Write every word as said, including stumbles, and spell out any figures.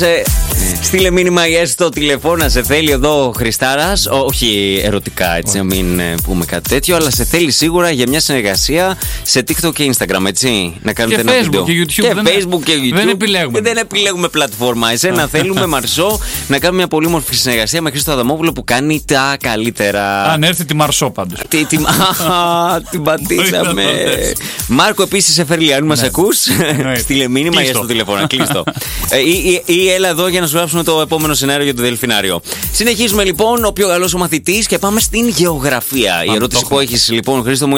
Ε, στείλε μήνυμα ή έστω τηλεφώνα, σε θέλει εδώ ο Χριστάρας. Όχι ερωτικά, έτσι, να μην ε, πούμε κάτι τέτοιο, αλλά σε θέλει σίγουρα για μια συνεργασία σε TikTok και Instagram, έτσι. Να κάνετε και ένα Facebook βίντεο. Και YouTube. Και δεν Facebook και YouTube. Δεν επιλέγουμε. Δεν επιλέγουμε πλατφόρμα. Εσένα θέλουμε, Μαρσό, να κάνουμε μια πολύ μορφή συνεργασία με Χρήστο Αδαμόπουλο που κάνει τα καλύτερα. Αν έρθει τη Μαρσό πάντως. Τι, τι, α, την πατήσαμε. Μάρκο, επίσης σε φέρει, αν μας ακούς, στείλε μήνυμα για στο τηλέφωνο. Κλείστο. Ή, ή, ή έλα εδώ για να σου γράψουμε το επόμενο σενάριο για το Δελφινάριο. Συνεχίζουμε λοιπόν, ο πιο καλός ο μαθητής, και πάμε στην γεωγραφία. Η ερώτηση που έχεις λοιπόν, Χρήστο μου,